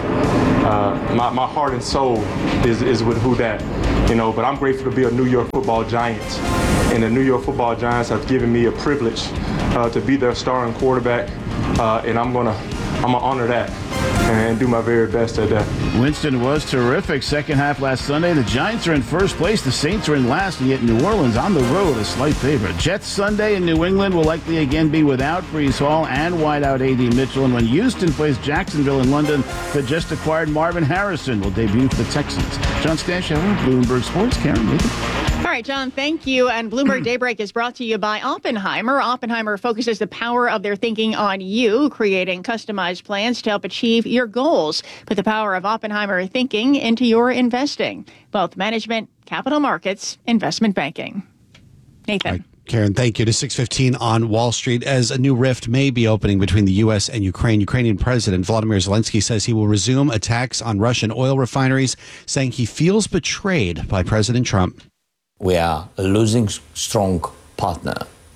my heart and soul is with who that. But I'm grateful to be a New York Football Giants. And the New York Football Giants have given me a privilege to be their starting quarterback. And I'm gonna honor that and do my very best at that. Winston was terrific second half last Sunday. The Giants are in first place. The Saints are in last, and yet New Orleans on the road a slight favorite. Jets Sunday in New England will likely again be without Breece Hall and wideout A.D. Mitchell. And when Houston plays Jacksonville in London, the just acquired Marvin Harrison will debut for the Texans. John Stashower, Bloomberg Sports. Karen, Nathan. All right, John, thank you. And Bloomberg Daybreak is brought to you by Oppenheimer. Oppenheimer focuses the power of their thinking on you, creating customized plans to help achieve your goals. Put the power of Oppenheimer thinking into your investing, both management, capital markets, investment banking. Nathan. Karen, thank you. To 6:15 on Wall Street, as a new rift may be opening between the U.S. and Ukraine. Ukrainian President Volodymyr Zelensky says he will resume attacks on Russian oil refineries, saying he feels betrayed by President Trump. We are a losing strong partner.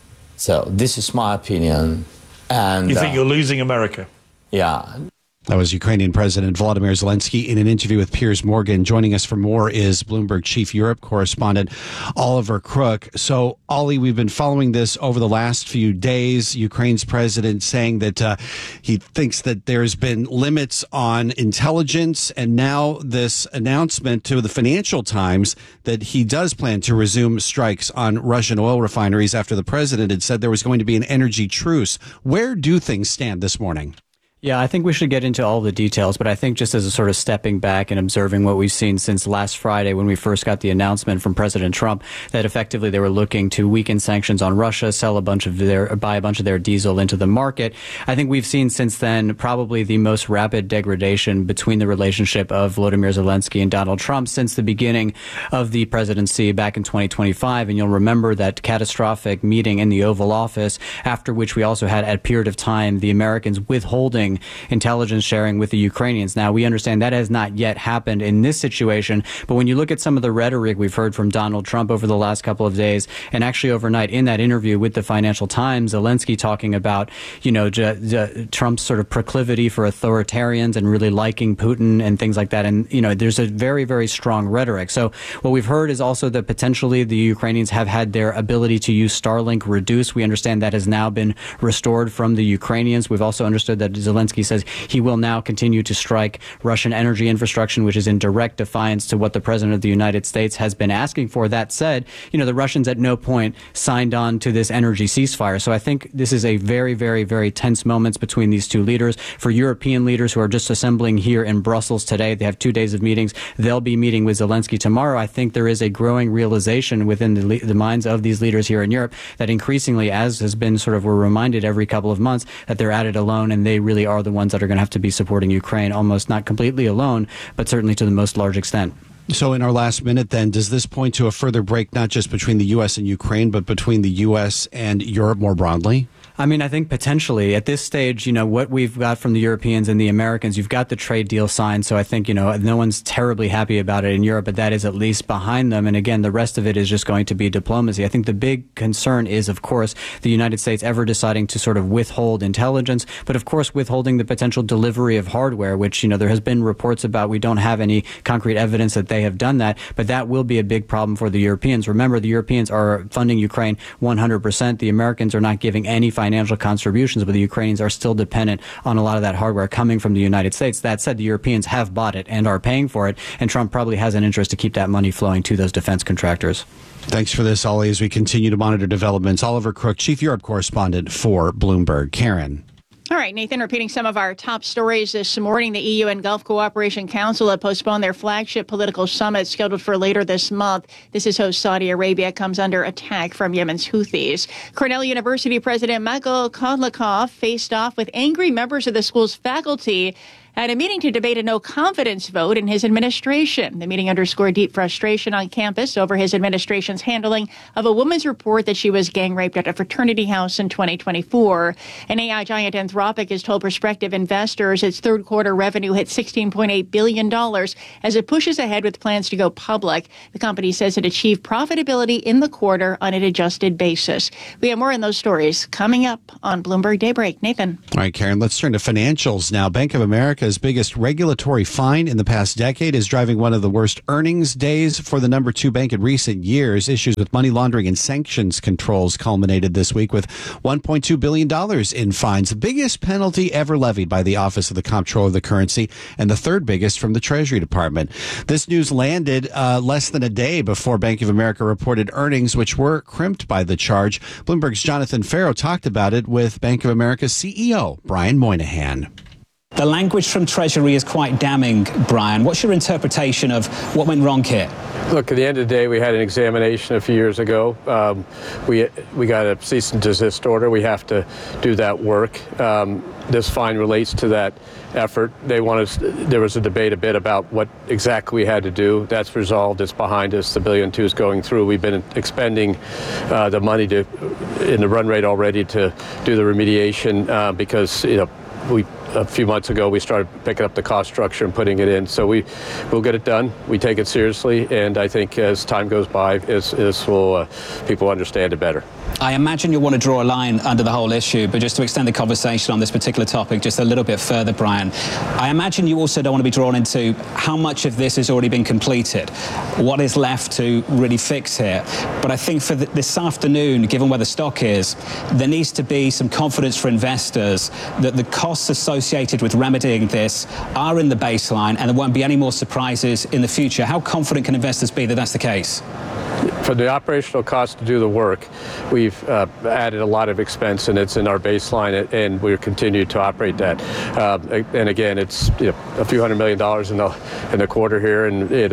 So this is my opinion. And you think you're losing America? Yeah. That was Ukrainian President Volodymyr Zelensky in an interview with Piers Morgan. Joining us for more is Bloomberg Chief Europe correspondent Oliver Crook. So, Ollie, we've been following this over the last few days. Ukraine's president saying that he thinks that there's been limits on intelligence, and now this announcement to the Financial Times that he does plan to resume strikes on Russian oil refineries after the president had said there was going to be an energy truce. Where do things stand this morning? Yeah, I think we should get into all the details, but I think just as a sort of stepping back and observing what we've seen since last Friday when we first got the announcement from President Trump that effectively they were looking to weaken sanctions on Russia, buy a bunch of their diesel into the market. I think we've seen since then probably the most rapid degradation between the relationship of Volodymyr Zelensky and Donald Trump since the beginning of the presidency back in 2025. And you'll remember that catastrophic meeting in the Oval Office, after which we also had a period of time the Americans withholding intelligence sharing with the Ukrainians. Now, we understand that has not yet happened in this situation, but when you look at some of the rhetoric we've heard from Donald Trump over the last couple of days, and actually overnight in that interview with the Financial Times, Zelensky talking about, Trump's sort of proclivity for authoritarians and really liking Putin and things like that. And, there's a very, very strong rhetoric. So what we've heard is also that potentially the Ukrainians have had their ability to use Starlink reduced. We understand that has now been restored from the Ukrainians. We've also understood that Zelensky says he will now continue to strike Russian energy infrastructure, which is in direct defiance to what the president of the United States has been asking for. That said, the Russians at no point signed on to this energy ceasefire. So I think this is a very, very, very tense moments between these two leaders. For European leaders who are just assembling here in Brussels today, they have 2 days of meetings. They'll be meeting with Zelensky tomorrow. I think there is a growing realization within the minds of these leaders here in Europe that increasingly, as has been we're reminded every couple of months, that they're at it alone, and they really are the ones that are going to have to be supporting Ukraine, almost not completely alone, but certainly to the most large extent. So in our last minute then, does this point to a further break, not just between the U.S. and Ukraine, but between the U.S. and Europe more broadly? I mean, I think potentially at this stage, what we've got from the Europeans and the Americans, you've got the trade deal signed. So I think, no one's terribly happy about it in Europe, but that is at least behind them. And again, the rest of it is just going to be diplomacy. I think the big concern is, of course, the United States ever deciding to sort of withhold intelligence, but of course, withholding the potential delivery of hardware, which, there has been reports about. We don't have any concrete evidence that they have done that, but that will be a big problem for the Europeans. Remember, the Europeans are funding Ukraine 100%. The Americans are not giving any financial contributions, but the Ukrainians are still dependent on a lot of that hardware coming from the United States. That said, the Europeans have bought it and are paying for it, and Trump probably has an interest to keep that money flowing to those defense contractors. Thanks for this, Ollie, as we continue to monitor developments. Oliver Crook, Chief Europe Correspondent for Bloomberg. Karen. All right, Nathan, repeating some of our top stories this morning. The EU and Gulf Cooperation Council have postponed their flagship political summit scheduled for later this month. This is host Saudi Arabia comes under attack from Yemen's Houthis. Cornell University President Michael Kodlakov faced off with angry members of the school's faculty at a meeting to debate a no-confidence vote in his administration. The meeting underscored deep frustration on campus over his administration's handling of a woman's report that she was gang-raped at a fraternity house in 2024. An AI giant Anthropic has told prospective investors its third quarter revenue hit $16.8 billion as it pushes ahead with plans to go public. The company says it achieved profitability in the quarter on an adjusted basis. We have more on those stories coming up on Bloomberg Daybreak. Nathan. All right, Karen, let's turn to financials now. Bank of America's biggest regulatory fine in the past decade is driving one of the worst earnings days for the number 2 bank in recent years. Issues with money laundering and sanctions controls culminated this week with $1.2 billion in fines, the biggest penalty ever levied by the Office of the Comptroller of the Currency and the third biggest from the Treasury Department. This news landed less than a day before Bank of America reported earnings, which were crimped by the charge. Bloomberg's Jonathan Ferro talked about it with Bank of America's CEO, Brian Moynihan. The language from Treasury is quite damning, Brian. What's your interpretation of what went wrong here? Look, at the end of the day, we had an examination a few years ago. We got a cease and desist order. We have to do that work. This fine relates to that effort. There was a debate a bit about what exactly we had to do. That's resolved. It's behind us. The $1.2 billion is going through. We've been expending the money in the run rate already to do the remediation because a few months ago, we started picking up the cost structure and putting it in. So we'll get it done. We take it seriously, and I think as time goes by, people understand it better. I imagine you'll want to draw a line under the whole issue, but just to extend the conversation on this particular topic just a little bit further, Brian, I imagine you also don't want to be drawn into how much of this has already been completed, what is left to really fix here. But I think for this afternoon, given where the stock is, there needs to be some confidence for investors that the costs associated with remedying this are in the baseline and there won't be any more surprises in the future. How confident can investors be that that's the case? For the operational cost to do the work, we've added a lot of expense, and it's in our baseline, and we'll continue to operate that. And again, it's a few $100 million in the quarter here,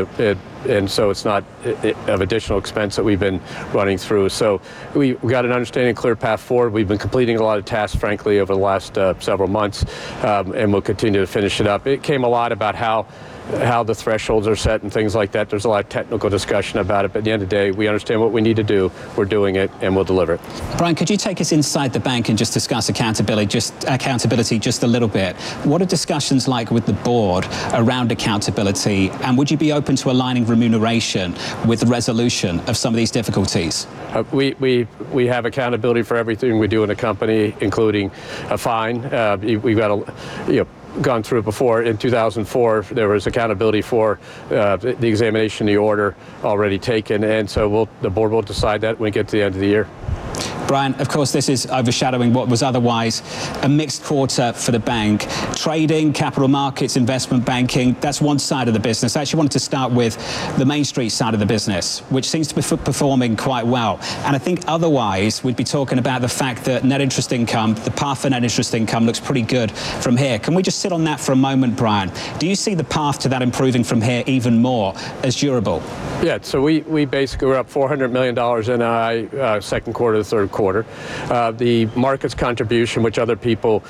and so it's not of additional expense that we've been running through. So we got an understanding, clear path forward. We've been completing a lot of tasks, frankly, over the last several months, and we'll continue to finish it up. It came a lot about how the thresholds are set and things like that. There's a lot of technical discussion about it, but at the end of the day, we understand what we need to do. We're doing it, and we'll deliver it. Brian, could you take us inside the bank and just discuss accountability just a little bit? What are discussions like with the board around accountability, and would you be open to aligning remuneration with the resolution of some of these difficulties? We have accountability for everything we do in the company, including a fine. We've got gone through it before. In 2004, there was accountability for the examination of the order already taken, and so the board will decide that when we get to the end of the year. Brian, of course, this is overshadowing what was otherwise a mixed quarter for the bank. Trading, capital markets, investment banking, that's one side of the business. I actually wanted to start with the Main Street side of the business, which seems to be performing quite well. And I think otherwise, we'd be talking about the fact that net interest income, the path for net interest income looks pretty good from here. Can we just sit on that for a moment, Brian? Do you see the path to that improving from here even more as durable? Yeah, so we basically were up $400 million in second quarter to third quarter. quarter. The market's contribution, which other people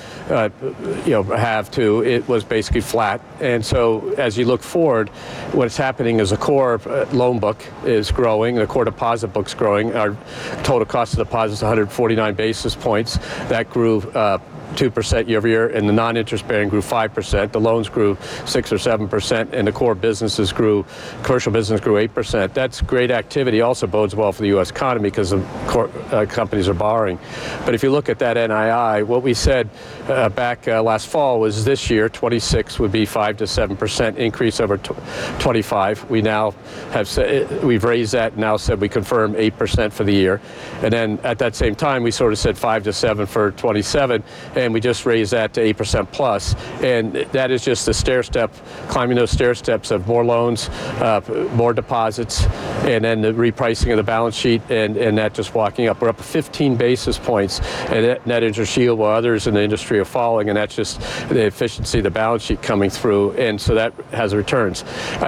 have too, it was basically flat. And so as you look forward, what's happening is the core loan book is growing, the core deposit book's growing. Our total cost of deposits 149 basis points. That grew 2% year over year, and the non-interest bearing grew 5%. The loans grew 6 or 7%, and the core businesses grew, commercial business grew 8%. That's great activity. Also bodes well for the U.S. economy because the companies are borrowing. But if you look at that NII, what we said back last fall was this year, 26 would be 5 to 7% increase over 25. We now have said, we've raised that, now said we confirm 8% for the year. And then at that same time, we sort of said 5 to 7 for 27. And we just raised that to 8% plus. And that is just the stair step, climbing those stair steps of more loans, more deposits, and then the repricing of the balance sheet, and that just walking up. We're up 15 basis points and net interest yield while others in the industry are falling, and that's just the efficiency of the balance sheet coming through. And so that has returns.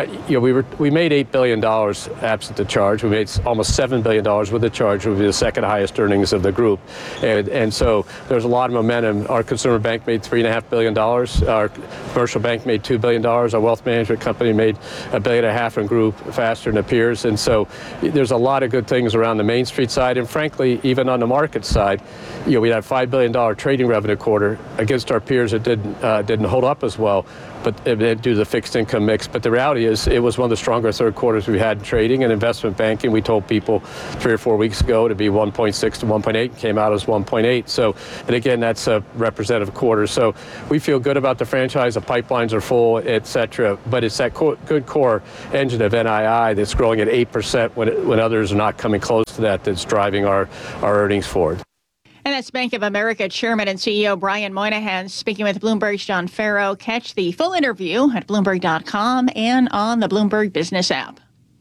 We made $8 billion absent the charge. We made almost $7 billion with the charge, would be the second highest earnings of the group. And so there's a lot of momentum. Our consumer bank made $3.5 billion. Our commercial bank made $2 billion. Our wealth management company made $1.5 billion and grew faster than it appears. And so there's a lot of good things around the Main Street side. And frankly, even on the market side, we had a $5 billion trading revenue quarter. Against our peers, it didn't hold up as well, but due to the fixed income mix. But the reality is it was one of the stronger third quarters we had in trading and investment banking. We told people 3 or 4 weeks ago to be 1.6 to 1.8, came out as 1.8. So, and again, that's a representative quarter. So we feel good about the franchise. The pipelines are full, et cetera. But it's that good core engine of NII that's growing at 8% when others are not coming close to that, that's driving our earnings forward. And that's Bank of America Chairman and CEO Brian Moynihan speaking with Bloomberg's John Farrow. Catch the full interview at Bloomberg.com and on the Bloomberg Business app.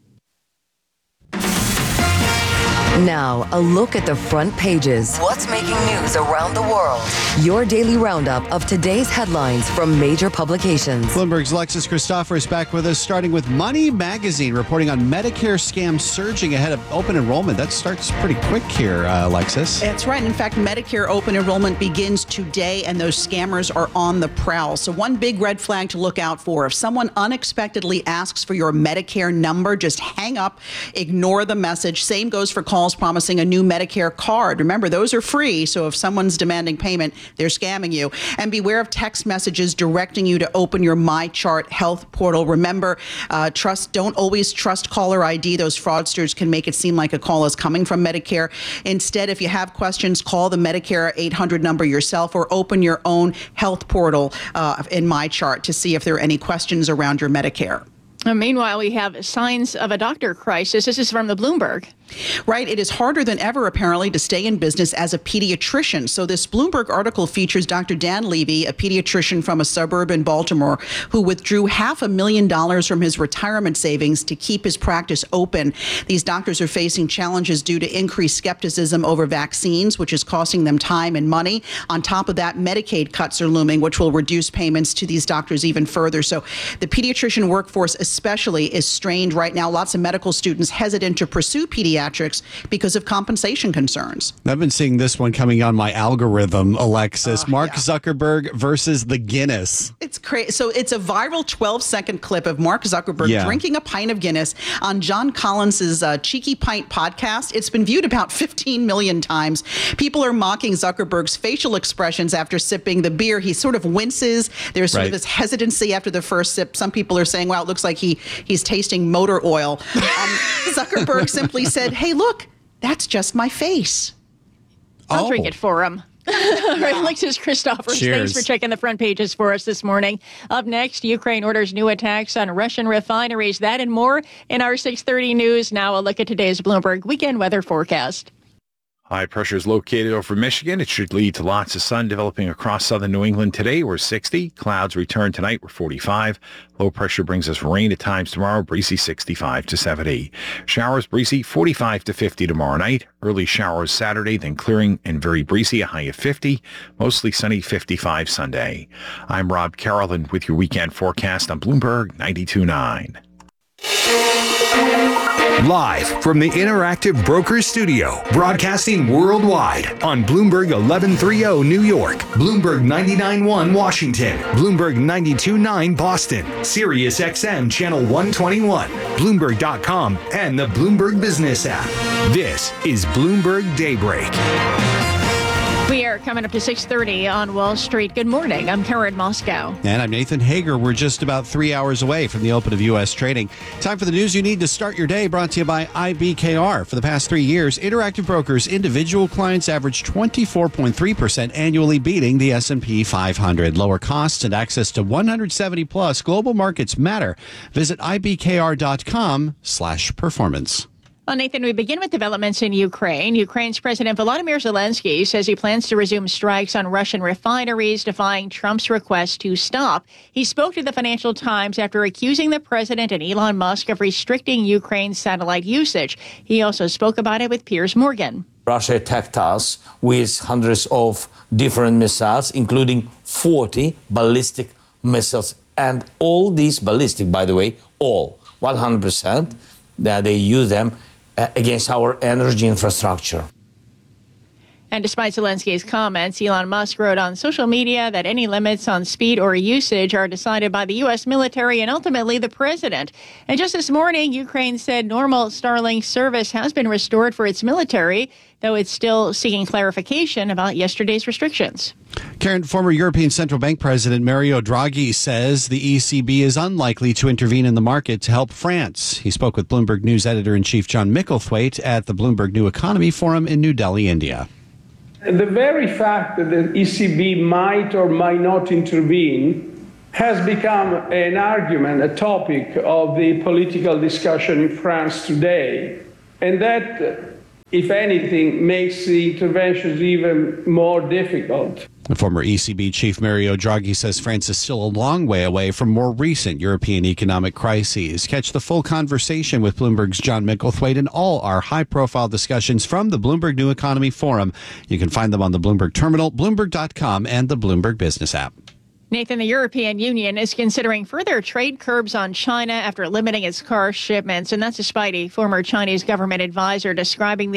Now, a look at the front pages. What's making news around the world? Your daily roundup of today's headlines from major publications. Bloomberg's Alexis Christopher is back with us, starting with Money Magazine, reporting on Medicare scams surging ahead of open enrollment. That starts pretty quick here, Alexis. That's right. In fact, Medicare open enrollment begins today, and those scammers are on the prowl. So one big red flag to look out for. If someone unexpectedly asks for your Medicare number, just hang up, ignore the message. Same goes for calls promising a new Medicare card. Remember, those are free, so if someone's demanding payment, they're scamming you. And beware of text messages directing you to open your MyChart health portal. Remember, don't always trust caller ID. Those fraudsters can make it seem like a call is coming from Medicare. Instead, if you have questions, call the Medicare 800 number yourself or open your own health portal in MyChart to see if there are any questions around your Medicare. Meanwhile, we have signs of a doctor crisis. This is from the Bloomberg. Right. It is harder than ever, apparently, to stay in business as a pediatrician. So this Bloomberg article features Dr. Dan Levy, a pediatrician from a suburb in Baltimore, who withdrew $500,000 from his retirement savings to keep his practice open. These doctors are facing challenges due to increased skepticism over vaccines, which is costing them time and money. On top of that, Medicaid cuts are looming, which will reduce payments to these doctors even further. So the pediatrician workforce especially is strained right now. Lots of medical students hesitant to pursue pediatrics because of compensation concerns. I've been seeing this one coming on my algorithm, Alexis. Mark Zuckerberg versus the Guinness. It's crazy. So it's a viral 12-second clip of Mark Zuckerberg drinking a pint of Guinness on John Collins's Cheeky Pint podcast. It's been viewed about 15 million times. People are mocking Zuckerberg's facial expressions after sipping the beer. He sort of winces. There's sort of this hesitancy after the first sip. Some people are saying, wow, it looks like he's tasting motor oil. Zuckerberg simply said, hey, look, that's just my face. I'll drink it for him. All right, Alexis Christopher, Cheers. thanks for checking the front pages for us this morning. Up next, Ukraine orders new attacks on Russian refineries. That and more in our 6:30 news. Now a look at today's Bloomberg weekend weather forecast. High pressure is located over Michigan. It should lead to lots of sun developing across southern New England today. We're 60. Clouds return tonight. We're 45. Low pressure brings us rain at times tomorrow. Breezy 65 to 70. Showers breezy 45 to 50 tomorrow night. Early showers Saturday, then clearing and very breezy, a high of 50. Mostly sunny 55 Sunday. I'm Rob Carroll with your weekend forecast on Bloomberg 92.9. Live from the Interactive Brokers Studio, broadcasting worldwide on Bloomberg 1130 New York, Bloomberg 99.1 Washington, Bloomberg 92.9 Boston, Sirius XM Channel 121, Bloomberg.com, and the Bloomberg Business app. This is Bloomberg Daybreak. We are coming up to 6:30 on Wall Street. Good morning. I'm Karen Moscow. And I'm Nathan Hager. We're just about 3 hours away from the open of U.S. trading. Time for the news you need to start your day, brought to you by IBKR. For the past 3 years, Interactive Brokers individual clients averaged 24.3% annually, beating the S&P 500. Lower costs and access to 170-plus global markets matter. Visit ibkr.com/performance. Well, Nathan, we begin with developments in Ukraine. Ukraine's President Volodymyr Zelensky says he plans to resume strikes on Russian refineries, defying Trump's request to stop. He spoke to the Financial Times after accusing the president and Elon Musk of restricting Ukraine's satellite usage. He also spoke about it with Piers Morgan. Russia attacked us with hundreds of different missiles, including 40 ballistic missiles. And all these ballistic, by the way, all 100%, that they use them against our energy infrastructure. And despite Zelensky's comments, Elon Musk wrote on social media that any limits on speed or usage are decided by the U.S. military and ultimately the president. And just this morning, Ukraine said normal Starlink service has been restored for its military, though it's still seeking clarification about yesterday's restrictions. Karen, former European Central Bank President Mario Draghi says the ECB is unlikely to intervene in the market to help France. He spoke with Bloomberg News editor-in-chief John Micklethwaite at the Bloomberg New Economy Forum in New Delhi, India. The very fact that the ECB might or might not intervene has become an argument, a topic of the political discussion in France today. And that, if anything, makes the interventions even more difficult. The former ECB chief Mario Draghi says France is still a long way away from more recent European economic crises. Catch the full conversation with Bloomberg's John Micklethwaite and all our high-profile discussions from the Bloomberg New Economy Forum. You can find them on the Bloomberg Terminal, Bloomberg.com, and the Bloomberg Business app. Nathan, the European Union is considering further trade curbs on China after limiting its car shipments, and that's despite a former Chinese government advisor describing the